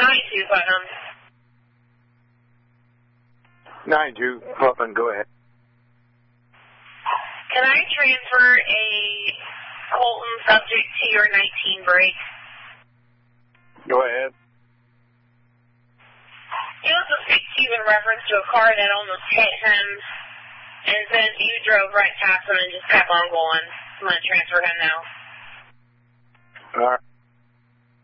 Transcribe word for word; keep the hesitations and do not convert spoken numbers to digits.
nine two, Putnam. nine two, Putnam, go ahead. Can I transfer a Colton subject to your nineteen break? Go ahead. He wants to speak to you in reference to a car that almost hit him, and says you drove right past him and just kept on going. I'm going to transfer him now. All right.